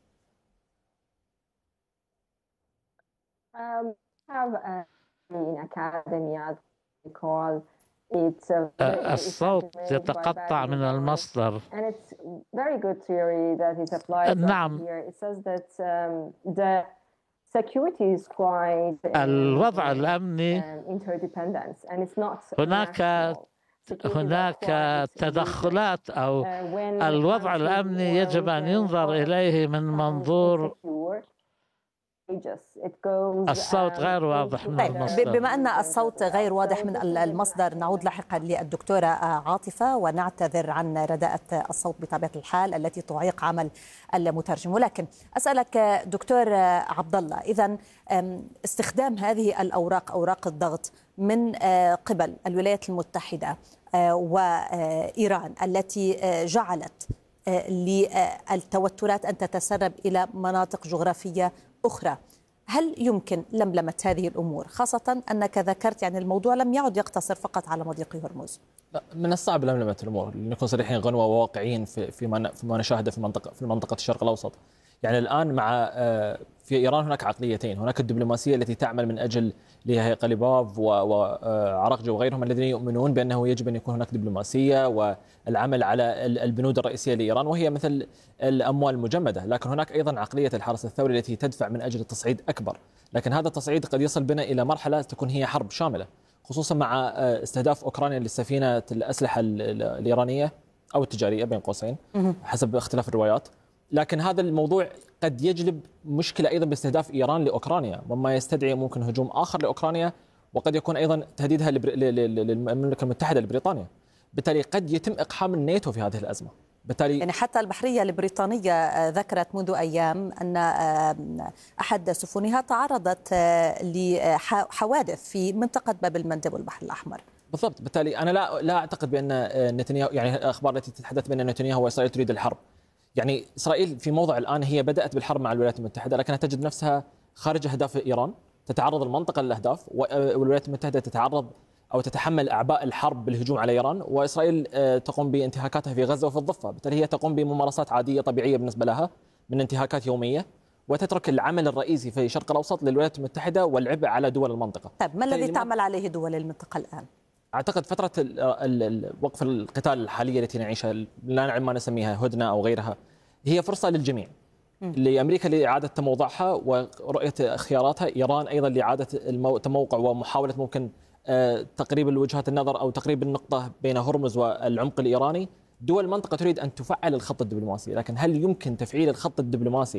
Um, have uh, in academia because الصوت يتقطع من المصدر. نعم، الوضع الأمني هناك هناك تدخلات، أو الوضع الأمني يجب أن ينظر إليه من منظور الصوت غير واضح من المصدر. بما أن الصوت غير واضح من المصدر، نعود لاحقا للدكتورة عاطفة ونعتذر عن رداءة الصوت بطبيعة الحال التي تعيق عمل المترجم. ولكن أسألك دكتور عبد الله، إذن استخدام هذه الأوراق، أوراق الضغط من قبل الولايات المتحدة وإيران التي جعلت للتوترات أن تتسرب إلى مناطق جغرافية أخرى، هل يمكن لملمة هذه الأمور، خاصة أنك ذكرت يعني الموضوع لم يعد يقتصر فقط على مضيق هرمز؟ من الصعب لملمة الأمور، لنكون صريحين غنوة وواقعيين في فيما فيما نشاهده في منطقة في منطقة الشرق الأوسط. يعني الآن مع في إيران هناك عقليتين، هناك الدبلوماسية التي تعمل من أجل لها قليباف وعراقجي وغيرهم الذين يؤمنون بأنه يجب أن يكون هناك دبلوماسية والعمل على البنود الرئيسية لإيران وهي مثل الأموال المجمدة. لكن هناك أيضا عقلية الحرس الثوري التي تدفع من أجل التصعيد أكبر، لكن هذا التصعيد قد يصل بنا إلى مرحلة تكون هي حرب شاملة، خصوصا مع استهداف أوكرانيا للسفينة الأسلحة الإيرانية أو التجارية بين قوسين حسب اختلاف الروايات. لكن هذا الموضوع قد يجلب مشكلة أيضا باستهداف إيران لأوكرانيا، مما يستدعي ممكن هجوم آخر لأوكرانيا، وقد يكون أيضا تهديدها للمملكة المتحدة لبريطانيا. بالتالي قد يتم إقحام الناتو في هذه الأزمة. بالتالي يعني حتى البحرية البريطانية ذكرت منذ أيام أن أحد سفنها تعرضت لحوادث في منطقة باب المندب والبحر الأحمر. بالضبط. بالتالي أنا لا لا أعتقد بأن نتنياهو، يعني الأخبار التي تتحدث بأن نتنياهو وإسرائيل تريد الحرب، يعني إسرائيل في موضع الآن هي بدأت بالحرب مع الولايات المتحدة، لكنها تجد نفسها خارج أهداف إيران، تتعرض المنطقة للأهداف، والولايات المتحدة تتعرض أو تتحمل أعباء الحرب بالهجوم على إيران، وإسرائيل تقوم بانتهاكاتها في غزة وفي الضفة. بالتالي هي تقوم بممارسات عادية طبيعية بالنسبة لها من انتهاكات يومية، وتترك العمل الرئيسي في الشرق الأوسط للولايات المتحدة والعبء على دول المنطقة. طيب ما الذي تعمل عليه دول المنطقة الآن؟ أعتقد فترة وقف القتال الحالية التي نعيشها، لا نعلم ما نسميها هدنة أو غيرها، هي فرصة للجميع، لأمريكا لإعادة تموضعها ورؤية خياراتها، إيران أيضا لإعادة التموقع ومحاولة ممكن تقريب الوجهات النظر أو تقريب النقطة بين هرمز والعمق الإيراني. دول المنطقة تريد أن تفعل الخط الدبلوماسي، لكن هل يمكن تفعيل الخط الدبلوماسي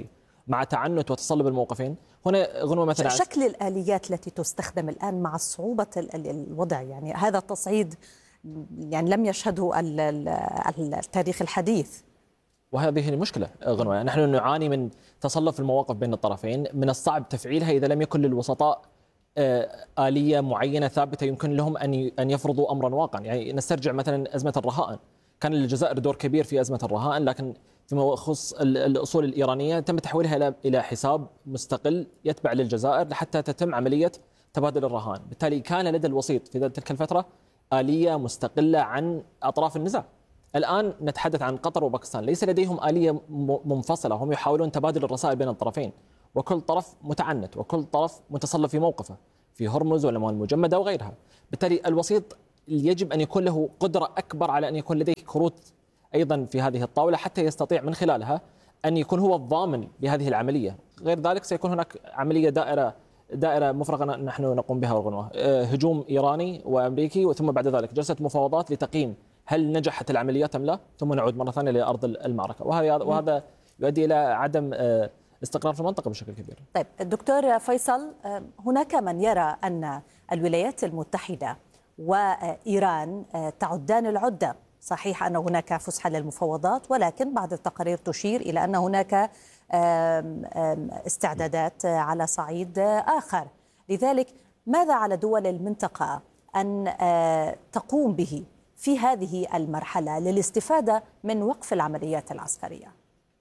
مع تعنت وتصلب الموقفين. هنا غنوة مثلا شكل الآليات التي تستخدم الآن مع صعوبة الوضع، يعني هذا التصعيد يعني لم يشهده التاريخ الحديث. وهذه المشكلة غنوة، نحن نعاني من تصلف المواقف بين الطرفين، من الصعب تفعيلها إذا لم يكن للوسطاء آلية معينة ثابتة يمكن لهم أن أن يفرضوا أمرا واقعا. يعني نسترجع مثلا أزمة الرهائن، كان للجزائر دور كبير في أزمة الرهائن، لكن فيما يخص الأصول الإيرانية تم تحويلها إلى حساب مستقل يتبع للجزائر حتى تتم عملية تبادل الرهائن. بالتالي كان لدى الوسيط في تلك الفترة آلية مستقلة عن أطراف النزاع. الآن نتحدث عن قطر وباكستان، ليس لديهم آلية منفصلة، هم يحاولون تبادل الرسائل بين الطرفين، وكل طرف متعنت وكل طرف متصلف في موقفه في هرمز والأموال المجمدة وغيرها. بالتالي الوسيط يجب أن يكون له قدرة أكبر على أن يكون لديه كروت أيضا في هذه الطاولة حتى يستطيع من خلالها أن يكون هو الضامن بهذه العملية. غير ذلك سيكون هناك عملية دائرة دائرة مفرغة نحن نقوم بها وغنوة، هجوم إيراني وأمريكي، وثم بعد ذلك جلسة مفاوضات لتقييم هل نجحت العمليات أم لا، ثم نعود مرة ثانية لأرض المعركة، وهذا وهذا يؤدي إلى عدم استقرار في المنطقة بشكل كبير. طيب الدكتور فيصل، هناك من يرى أن الولايات المتحدة وإيران تعدان العدة، صحيح أن هناك فسحة للمفاوضات، ولكن بعض التقارير تشير إلى أن هناك استعدادات على صعيد آخر. لذلك ماذا على دول المنطقة أن تقوم به في هذه المرحلة للاستفادة من وقف العمليات العسكرية؟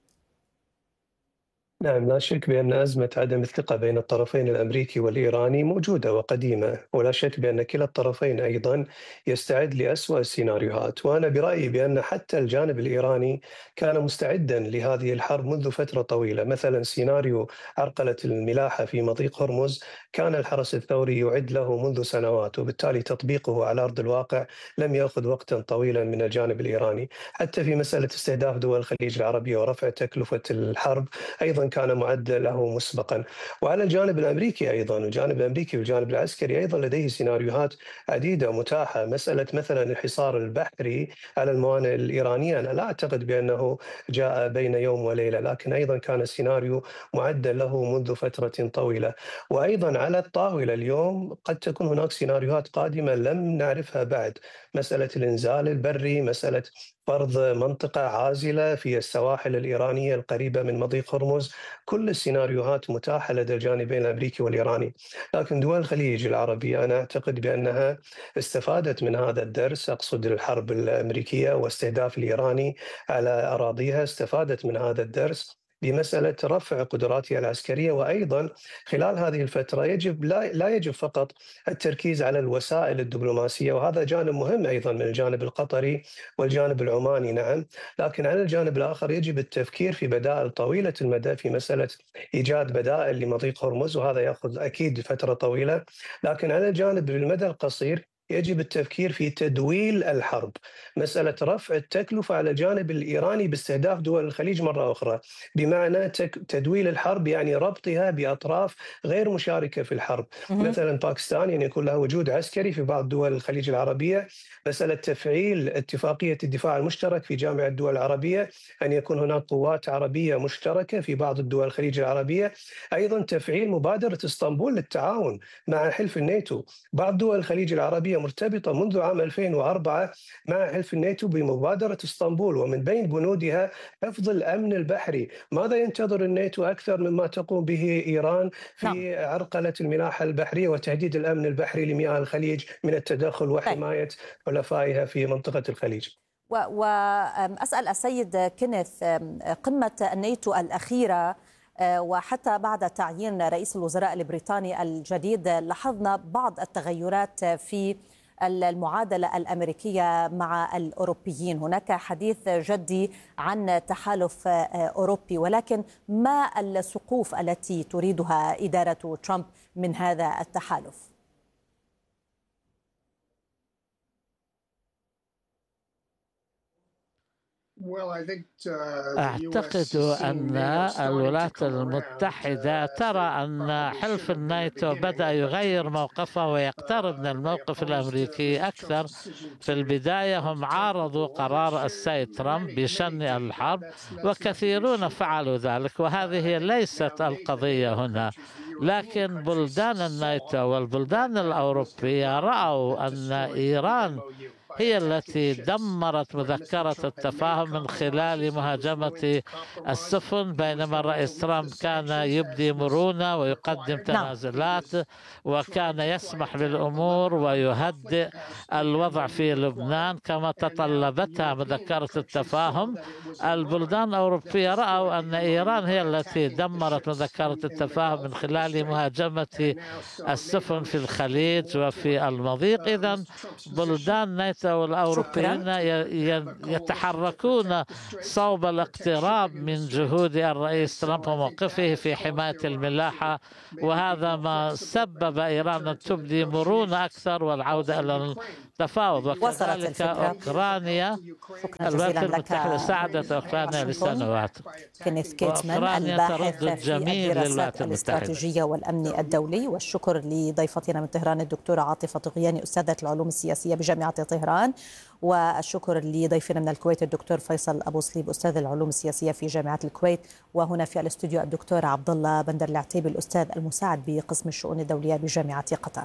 نعم، لا شك بأن أزمة عدم الثقة بين الطرفين الأمريكي والإيراني موجودة وقديمة، ولا شك بأن كلا الطرفين أيضا يستعد لأسوأ السيناريوهات. وأنا برأيي بأن حتى الجانب الإيراني كان مستعدا لهذه الحرب منذ فترة طويلة. مثلا سيناريو عرقلة الملاحة في مضيق هرمز كان الحرس الثوري يعد له منذ سنوات، وبالتالي تطبيقه على أرض الواقع لم يأخذ وقتا طويلا من الجانب الإيراني. حتى في مسألة استهداف دول الخليج العربية ورفع تكلفة الحرب أيضا كان معد له مسبقا. وعلى الجانب الأمريكي أيضا، الجانب الأمريكي والجانب العسكري أيضا لديه سيناريوهات عديدة متاحة. مسألة مثلا الحصار البحري على الموانئ الإيرانية أنا لا أعتقد بأنه جاء بين يوم وليلة، لكن أيضا كان سيناريو معد له منذ فترة طويلة. وأيضا على الطاولة اليوم قد تكون هناك سيناريوهات قادمة لم نعرفها بعد، مسألة الإنزال البري، مسألة فرض منطقة عازلة في السواحل الإيرانية القريبة من مضيق هرمز. كل السيناريوهات متاحة لدى الجانبين الأمريكي والإيراني، لكن دول الخليج العربية أنا أعتقد بأنها استفادت من هذا الدرس، أقصد الحرب الأمريكية واستهداف الإيراني على أراضيها، استفادت من هذا الدرس بمسألة رفع قدراتها العسكرية. وأيضا خلال هذه الفترة يجب لا, لا يجب فقط التركيز على الوسائل الدبلوماسية، وهذا جانب مهم أيضا من الجانب القطري والجانب العماني، نعم، لكن على الجانب الآخر يجب التفكير في بدائل طويلة المدى في مسألة إيجاد بدائل لمضيق هرمز، وهذا يأخذ أكيد فترة طويلة. لكن على الجانب المدى القصير يجب التفكير في تدويل الحرب، مسألة رفع التكلفة على الجانب الإيراني باستهداف دول الخليج مرة أخرى، بمعنى تدويل الحرب يعني ربطها بأطراف غير مشاركة في الحرب. مثلا باكستان يعني يكون لها وجود عسكري في بعض دول الخليج العربية، مسألة تفعيل اتفاقية الدفاع المشترك في جامعة الدول العربية، أن يكون هناك قوات عربية مشتركة في بعض الدول الخليج العربية، أيضا تفعيل مبادرة اسطنبول للتعاون مع حلف الناتو. بعض دول الخليج العربية مرتبطة منذ عام ألفين وأربعة مع حلف الناتو بمبادرة اسطنبول، ومن بين بنودها حفظ الأمن البحري. ماذا ينتظر الناتو أكثر مما تقوم به إيران في نعم. عرقلة الملاحة البحرية وتهديد الأمن البحري لمياه الخليج من التدخل وحماية حلفائها في منطقة الخليج. وأسأل السيد كينيث، قمة الناتو الأخيرة وحتى بعد تعيين رئيس الوزراء البريطاني الجديد لاحظنا بعض التغيرات في المعادلة الأمريكية مع الأوروبيين. هناك حديث جدي عن تحالف أوروبي، ولكن ما السقوف التي تريدها إدارة ترامب من هذا التحالف؟ أعتقد أن الولايات المتحدة ترى أن حلف الناتو بدأ يغير موقفه ويقترب من الموقف الأمريكي أكثر. في البداية هم عارضوا قرار السيد ترامب بشن الحرب، وكثيرون فعلوا ذلك، وهذه ليست القضية هنا. لكن بلدان الناتو والبلدان الأوروبية رأوا أن إيران هي التي دمرت مذكرة التفاهم من خلال مهاجمة السفن، بينما الرئيس ترامب كان يبدي مرونة ويقدم تنازلات وكان يسمح بالأمور ويهدئ الوضع في لبنان كما تطلبتها مذكرة التفاهم. البلدان الأوروبية رأوا أن إيران هي التي دمرت مذكرة التفاهم من خلال مهاجمة السفن في الخليج وفي المضيق. إذن بلدان ناتو والأوروبيين يتحركون صوب الاقتراب من جهود الرئيس ترامب وموقفه في حماية الملاحة، وهذا ما سبب إيران أن تبدي مرونة أكثر والعودة إلى التفاوض. وكذلك أوكرانيا، الولايات المتحدة ساعدت أوكرانيا لسنوات. كينيث كيتمان الباحث في الدراسات الاستراتيجية والأمن الدولي. والشكر لضيفتنا من طهران الدكتورة عاطفة طغياني أستاذة العلوم السياسية بجامعة طهران، والشكر لضيفنا من الكويت الدكتور فيصل أبو صليب أستاذ العلوم السياسية في جامعة الكويت. وهنا في الاستوديو الدكتور عبد الله بندر العتيبي الأستاذ المساعد بقسم الشؤون الدولية بجامعة قطر.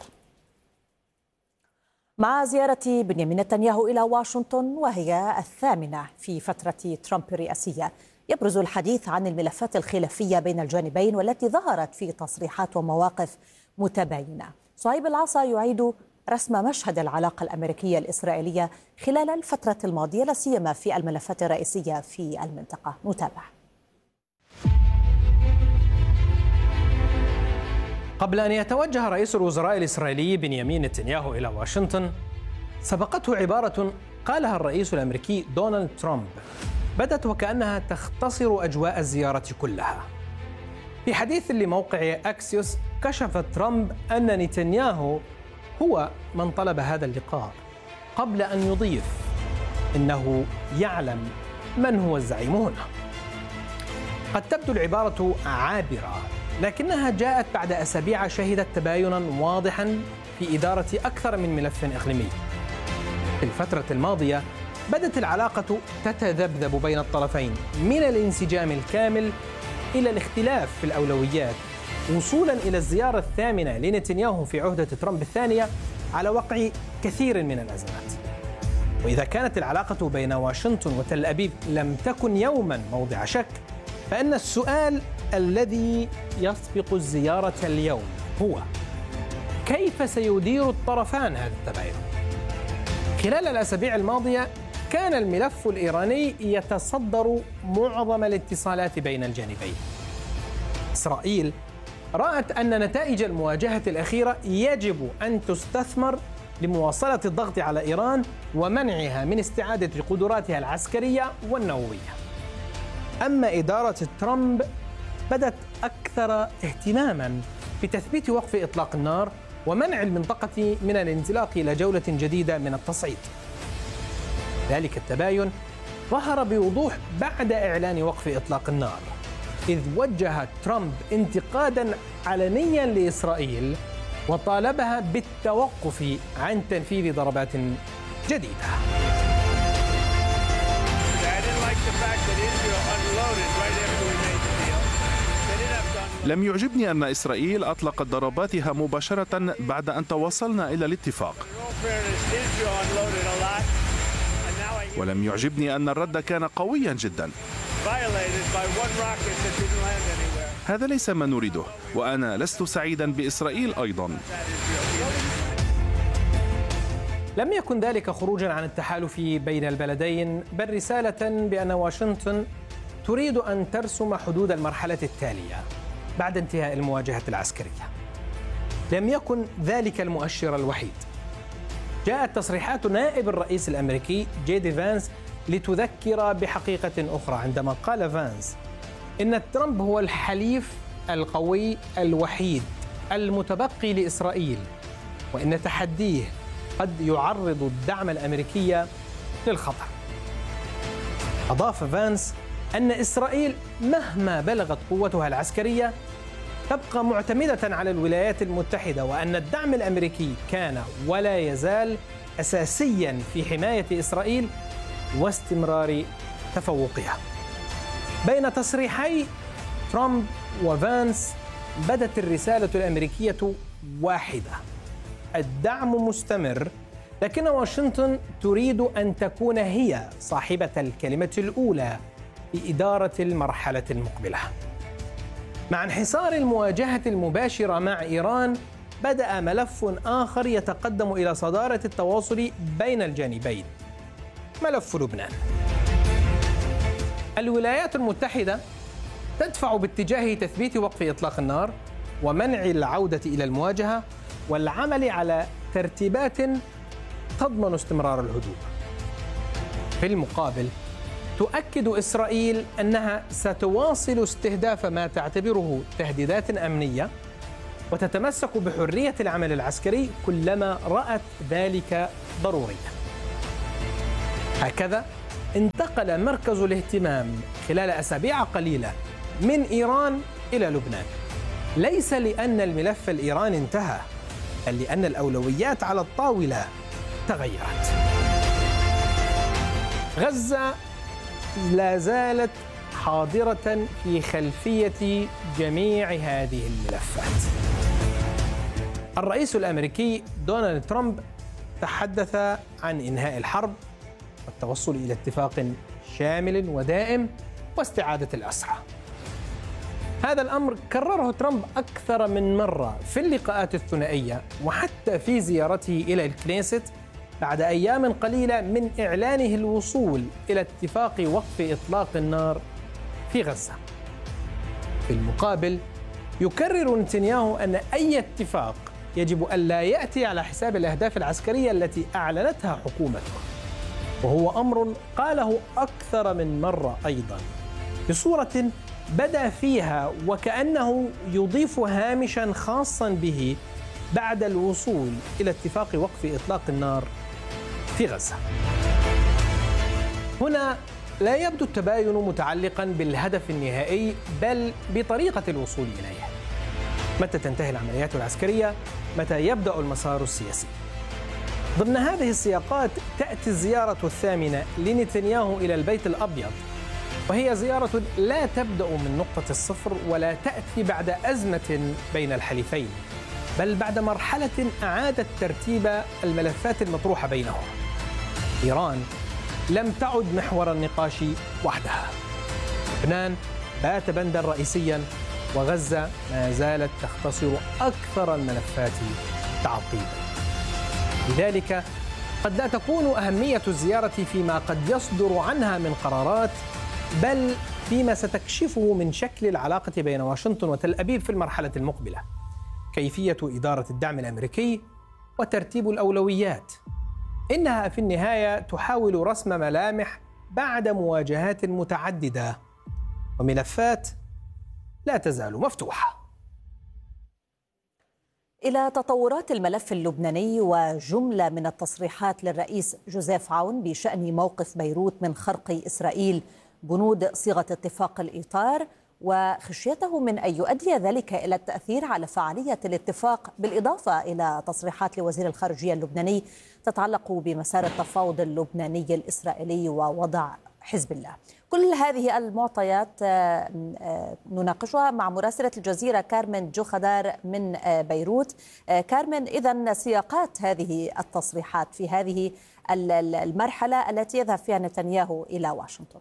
مع زيارة بنيامين نتنياهو إلى واشنطن وهي الثامنة في فترة ترامب الرئاسية، يبرز الحديث عن الملفات الخلافية بين الجانبين والتي ظهرت في تصريحات ومواقف متباينة. صهيب العصا يعيد رسم مشهد العلاقة الأمريكية الإسرائيلية خلال الفترة الماضية، لا سيما في الملفات الرئيسية في المنطقة. نتابع. قبل أن يتوجه رئيس الوزراء الإسرائيلي بنيامين نتنياهو إلى واشنطن، سبقته عبارة قالها الرئيس الأمريكي دونالد ترامب بدت وكأنها تختصر أجواء الزيارة كلها. في حديث لموقع أكسيوس كشف ترامب أن نتنياهو هو من طلب هذا اللقاء، قبل أن يضيف إنه يعلم من هو الزعيم هنا. قد تبدو العبارة عابرة، لكنها جاءت بعد أسابيع شهدت تبايناً واضحاً في إدارة أكثر من ملف إقليمي. في الفترة الماضية بدت العلاقة تتذبذب بين الطرفين من الانسجام الكامل إلى الاختلاف في الأولويات، وصولاً إلى الزيارة الثامنة لنتنياهو في عهدة ترامب الثانية على وقع كثير من الأزمات. وإذا كانت العلاقة بين واشنطن وتل أبيب لم تكن يوماً موضع شك، فإن السؤال الذي يسبق الزيارة اليوم هو: كيف سيدير الطرفان هذا التباين؟ خلال الأسابيع الماضية كان الملف الإيراني يتصدر معظم الاتصالات بين الجانبين. إسرائيل رأت أن نتائج المواجهة الأخيرة يجب أن تستثمر لمواصلة الضغط على إيران ومنعها من استعادة قدراتها العسكرية والنووية. أما إدارة ترامب بدت أكثر اهتماماً بتثبيت وقف إطلاق النار ومنع المنطقة من الانزلاق إلى جولة جديدة من التصعيد. ذلك التباين ظهر بوضوح بعد إعلان وقف إطلاق النار، إذ وجه ترامب انتقاداً علنياً لإسرائيل وطالبها بالتوقف عن تنفيذ ضربات جديدة. لم يعجبني أن إسرائيل أطلقت ضرباتها مباشرة بعد أن توصلنا إلى الاتفاق، ولم يعجبني أن الرد كان قويا جدا. هذا ليس ما نريده، وأنا لست سعيدا بإسرائيل أيضا. لم يكن ذلك خروجا عن التحالف بين البلدين، بل رسالة بأن واشنطن تريد أن ترسم حدود المرحلة التالية بعد انتهاء المواجهة العسكرية. لم يكن ذلك المؤشر الوحيد. جاءت تصريحات نائب الرئيس الأمريكي جي دي فانس لتذكر بحقيقة أخرى، عندما قال فانس إن ترامب هو الحليف القوي الوحيد المتبقي لإسرائيل، وإن تحديه قد يعرض الدعم الأمريكي للخطر. أضاف فانس أن إسرائيل مهما بلغت قوتها العسكرية تبقى معتمدة على الولايات المتحدة، وأن الدعم الأمريكي كان ولا يزال أساسياً في حماية إسرائيل واستمرار تفوقها. بين تصريحي ترامب وفانس بدت الرسالة الأمريكية واحدة: الدعم مستمر، لكن واشنطن تريد أن تكون هي صاحبة الكلمة الأولى في إدارة المرحلة المقبلة. مع انحسار المواجهة المباشرة مع إيران، بدأ ملف آخر يتقدم إلى صدارة التواصل بين الجانبين: ملف لبنان. الولايات المتحدة تدفع باتجاه تثبيت وقف إطلاق النار ومنع العودة إلى المواجهة والعمل على ترتيبات تضمن استمرار الهدوء. في المقابل، تؤكد إسرائيل أنها ستواصل استهداف ما تعتبره تهديدات أمنية وتتمسك بحرية العمل العسكري كلما رأت ذلك ضروريا. هكذا انتقل مركز الاهتمام خلال أسابيع قليلة من إيران إلى لبنان، ليس لأن الملف الإيراني انتهى، بل لأن الأولويات على الطاولة تغيرت. غزة لا زالت حاضرة في خلفية جميع هذه الملفات. الرئيس الأمريكي دونالد ترامب تحدث عن إنهاء الحرب والتوصل إلى اتفاق شامل ودائم واستعادة الأسرى. هذا الأمر كرره ترامب أكثر من مرة في اللقاءات الثنائية وحتى في زيارته إلى الكنيست بعد أيام قليلة من إعلانه الوصول إلى اتفاق وقف إطلاق النار في غزة. في المقابل، يكرر نتنياهو أن أي اتفاق يجب ألا يأتي على حساب الأهداف العسكرية التي أعلنتها حكومته، وهو أمر قاله أكثر من مرة أيضاً بصورة بدأ فيها وكأنه يضيف هامشاً خاصاً به بعد الوصول إلى اتفاق وقف إطلاق النار في غزة. هنا لا يبدو التباين متعلقاً بالهدف النهائي، بل بطريقة الوصول إليه. متى تنتهي العمليات العسكرية؟ متى يبدأ المسار السياسي؟ ضمن هذه السياقات تأتي الزيارة الثامنة لنتنياهو إلى البيت الأبيض، وهي زيارة لا تبدأ من نقطة الصفر ولا تأتي بعد أزمة بين الحليفين، بل بعد مرحلة أعادت ترتيب الملفات المطروحة بينهم. إيران لم تعد محور النقاش وحدها، لبنان بات بندا رئيسيا، وغزة ما زالت تختصر أكثر الملفات تعقيدا. لذلك قد لا تكون أهمية الزيارة فيما قد يصدر عنها من قرارات، بل فيما ستكشفه من شكل العلاقة بين واشنطن وتل أبيب في المرحلة المقبلة، كيفية إدارة الدعم الأمريكي وترتيب الأولويات. إنها في النهاية تحاول رسم ملامح بعد مواجهات متعددة وملفات لا تزال مفتوحة. إلى تطورات الملف اللبناني وجملة من التصريحات للرئيس جوزيف عون بشأن موقف بيروت من خرق إسرائيل بنود صيغة اتفاق الإطار، وخشيته من أن يؤدي ذلك إلى التأثير على فعالية الاتفاق، بالإضافة إلى تصريحات لوزير الخارجية اللبناني تتعلق بمسار التفاوض اللبناني الإسرائيلي ووضع حزب الله. كل هذه المعطيات نناقشها مع مراسلة الجزيرة كارمن جوخدار من بيروت. كارمن، إذن سياقات هذه التصريحات في هذه المرحلة التي يذهب فيها نتنياهو إلى واشنطن.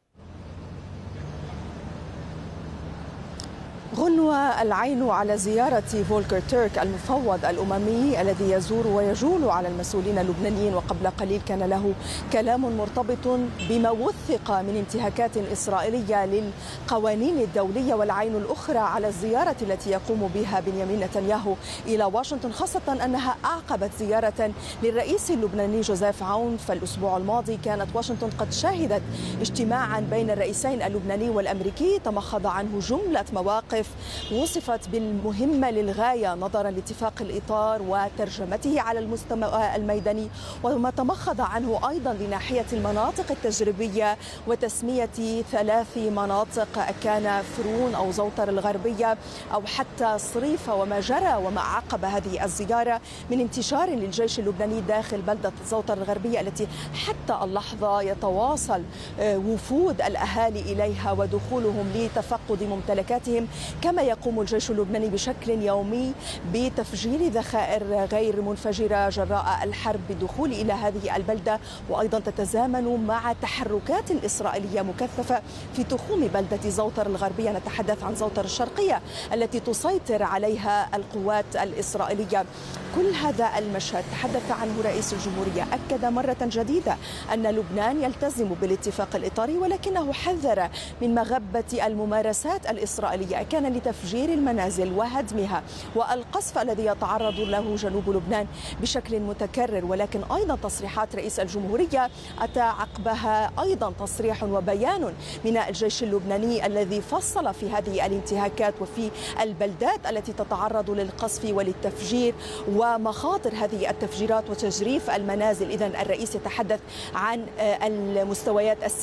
غنوة العين على زيارة فولكر تيرك المفوض الأممي الذي يزور ويجول على المسؤولين اللبنانيين، وقبل قليل كان له كلام مرتبط بما وثق من انتهاكات إسرائيلية للقوانين الدولية. والعين الأخرى على الزيارة التي يقوم بها بنيامين نتنياهو إلى واشنطن، خاصة أنها أعقبت زيارة للرئيس اللبناني جوزيف عون. فالأسبوع الماضي كانت واشنطن قد شهدت اجتماعا بين الرئيسين اللبناني والأمريكي تمخض عنه جملة مواقف المواقف وصفت بالمهمة للغاية نظرا لاتفاق الإطار وترجمته على المستوى الميداني، وما تمخض عنه أيضا لناحية المناطق التجريبية وتسمية ثلاث مناطق كان فرون أو زوطر الغربية أو حتى صريفة، وما جرى وما عقب هذه الزيارة من انتشار للجيش اللبناني داخل بلدة زوطر الغربية التي حتى اللحظة يتواصل وفود الأهالي إليها ودخولهم لتفقد ممتلكاتهم، كما يقوم الجيش اللبناني بشكل يومي بتفجير ذخائر غير منفجرة جراء الحرب بالدخول إلى هذه البلدة، وأيضا تتزامن مع تحركات إسرائيلية مكثفة في تخوم بلدة زوطر الغربية. نتحدث عن زوطر الشرقية التي تسيطر عليها القوات الإسرائيلية. كل هذا المشهد تحدث عنه رئيس الجمهورية، أكد مرة جديدة أن لبنان يلتزم بالاتفاق الإطاري، ولكنه حذر من مغبة الممارسات الإسرائيلية كان لتفجير المنازل وهدمها والقصف الذي يتعرض له جنوب لبنان بشكل متكرر. ولكن أيضا تصريحات رئيس الجمهورية أتى عقبها أيضا تصريح وبيان من الجيش اللبناني الذي فصل في هذه الانتهاكات وفي البلدات التي تتعرض للقصف وللتفجير ومخاطر هذه التفجيرات وتجريف المنازل. إذن الرئيس يتحدث عن المستويات السياسية